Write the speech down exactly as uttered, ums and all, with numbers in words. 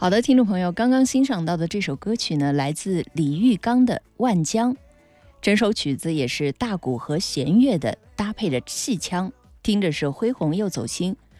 好的，听众朋友，刚刚欣赏到的这首歌曲呢，来自李玉刚的《万江》，整首曲子也是大鼓和弦乐的搭配着戏腔，听着是恢宏又走心。